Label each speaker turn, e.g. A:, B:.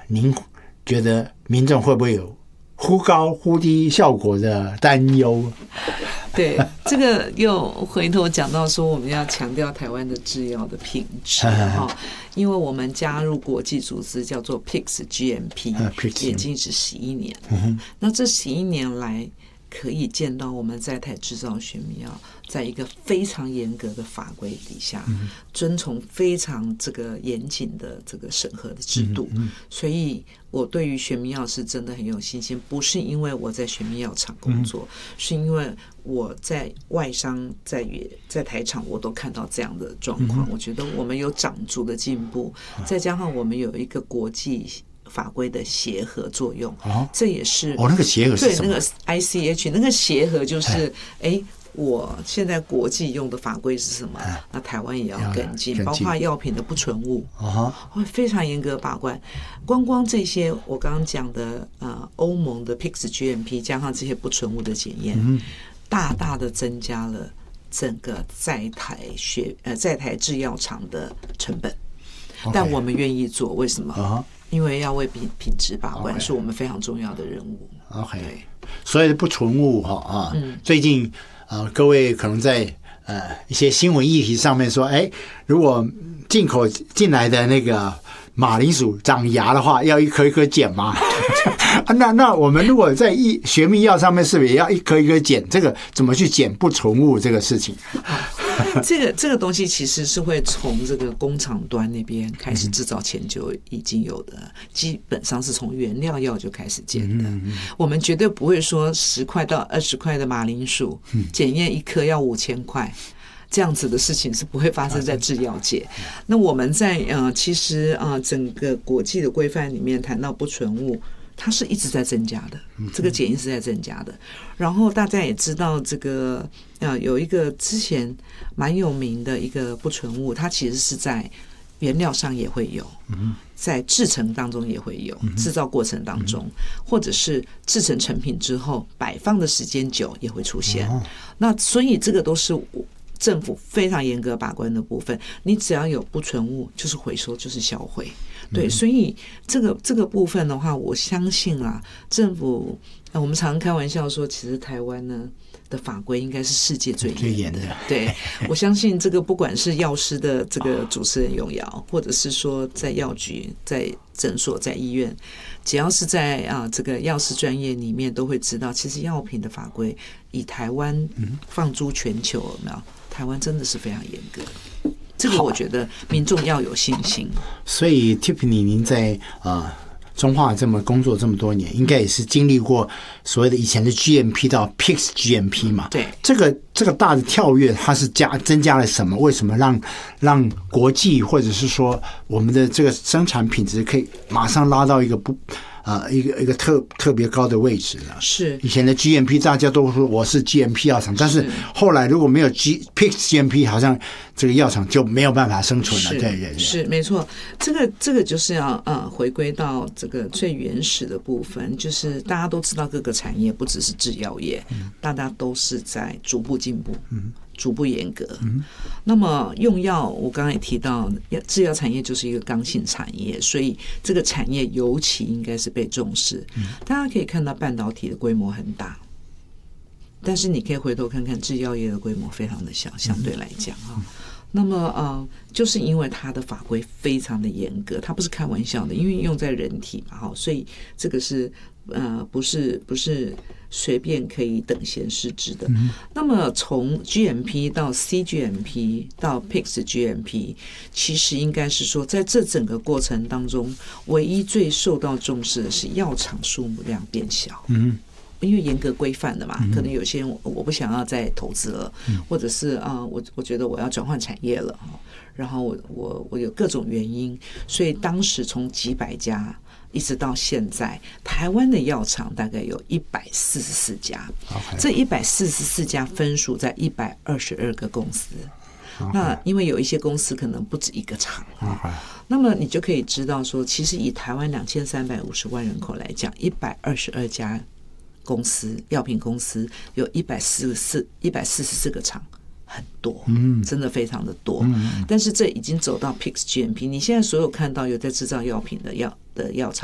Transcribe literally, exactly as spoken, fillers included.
A: 您觉得民众会不会有忽高忽低效果的担忧？
B: 对，这个又回头讲到说，我们要强调台湾的制药的品质哈，因为我们加入国际组织叫做 P I X G M P， 已经是十一年了。那这十一年来，可以见到我们在台制造学名药，在一个非常严格的法规底下，嗯、遵从非常这个严谨的这个审核的制度。嗯嗯、所以，我对于学名药是真的很有信心，不是因为我在学名药厂工作，嗯、是因为我在外商在在台厂我都看到这样的状况。嗯、我觉得我们有长足的进步，再加上我们有一个国际法规的协和作用，哦、这也是
A: 哦，那个协和是什么？
B: 对，那个 I C H 那个协和就是哎。我现在国际用的法规是什么？那台湾也要跟进，包括药品的不纯物，会非常严格把关。光光这些我刚刚讲的呃欧盟的 P I X G M P 加上这些不纯物的检验，嗯、大大的增加了整个在台学呃在台制药厂的成本。Okay. 但我们愿意做，为什么？Uh-huh. 因为要为品品质把关， okay. 是我们非常重要的任务。
A: OK， 所以不纯物哈啊，嗯、最近。呃，各位可能在呃一些新闻议题上面说，哎，如果进口进来的那个马铃薯长芽的话，要一颗一颗剪吗？那那我们如果在医学名药上面，是不是也要一颗一颗剪？这个怎么去剪不纯物这个事情？
B: 这个这个东西其实是会从这个工厂端那边开始制造前就已经有的，嗯、基本上是从原料药就开始检的。嗯嗯、我们绝对不会说十块到二十块的马铃薯，嗯、检验一颗要五千块。这样子的事情是不会发生在制药界。那我们在呃，其实啊、呃，整个国际的规范里面谈到不纯物，它是一直在增加的，这个检验是在增加的。然后大家也知道，这个呃，有一个之前蛮有名的一个不纯物，它其实是在原料上也会有，在制成当中也会有，制造过程当中，或者是制成成品之后摆放的时间久也会出现。那所以这个都是政府非常严格把关的部分，你只要有不纯物，就是回收，就是销毁。对，所以这个这个部分的话，我相信啊，政府，我们常常开玩笑说，其实台湾呢的法规应该是世界最严的。对，我相信这个不管是药师的这个主持人永尧，或者是说在药局、在诊所、在医院，只要是在啊这个药师专业里面，都会知道，其实药品的法规以台湾放诸全球，有没有？台湾真的是非常严格，这个我觉得民众要有信心。
A: 所以 Tiffany 您在呃中化这么工作这么多年，应该也是经历过所谓的以前的 G M P 到 P I X G M P 嘛？
B: 对，
A: 这个这个大的跳跃，它是加增加了什么？为什么让让国际或者是说我们的这个生产品质可以马上拉到一个不？呃，一个一个特特别高的位置了。
B: 是
A: 以前的 G M P 大家都说我是 G M P 药厂，但是后来如果没有 G P I X G M P， 好像这个药厂就没有办法生存了。对对对，
B: 是没错。这个这个就是要呃回归到这个最原始的部分，就是大家都知道各个产业不只是制药业，嗯、大家都是在逐步进步。嗯。逐步严格，嗯、那么用药，我刚刚也提到，制药产业就是一个刚性产业，所以这个产业尤其应该是被重视。嗯、大家可以看到半导体的规模很大，但是你可以回头看看制药业的规模非常的小，相对来讲啊。嗯、那么呃，就是因为它的法规非常的严格，它不是开玩笑的，因为用在人体嘛，哈，所以这个是呃不是不是。随便可以等闲视之的。嗯、那么从 G M P 到 C G M P 到 P I X G M P， 其实应该是说，在这整个过程当中，唯一最受到重视的是药厂数目量变小。嗯，因为严格规范的嘛，嗯、可能有些人我不想要再投资了，嗯、或者是啊、呃，我我觉得我要转换产业了，然后我我我有各种原因，所以当时从几百家。一直到现在，台湾的药厂大概有一百四十四家， okay. 这一百四十四家分属在一百二十二个公司。Okay. 那因为有一些公司可能不止一个厂， okay. 那么你就可以知道说，其实以台湾两千三百五十万人口来讲，一百二十二家公司，药品公司有一百四十四一百四十四个厂。很多，嗯，真的非常的多，嗯，但是这已经走到 P I X G M P。你现在所有看到有在制造药品的药的药厂，